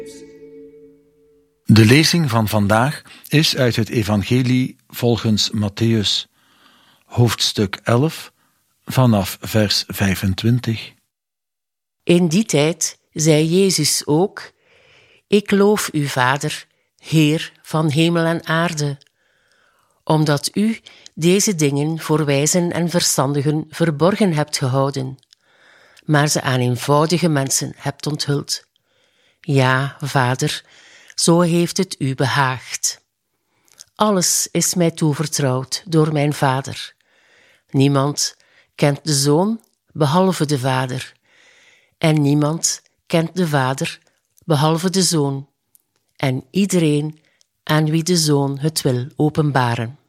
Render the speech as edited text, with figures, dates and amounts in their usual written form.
De lezing van vandaag is uit het Evangelie volgens Mattheüs, hoofdstuk 11, vanaf vers 25. In die tijd zei Jezus ook: Ik loof u, Vader, Heer van hemel en aarde, omdat u deze dingen voor wijzen en verstandigen verborgen hebt gehouden, maar ze aan eenvoudige mensen hebt onthuld. Ja, Vader, zo heeft het u behaagd. Alles is mij toevertrouwd door mijn Vader. Niemand kent de Zoon behalve de Vader, en niemand kent de Vader behalve de Zoon, en iedereen aan wie de Zoon het wil openbaren.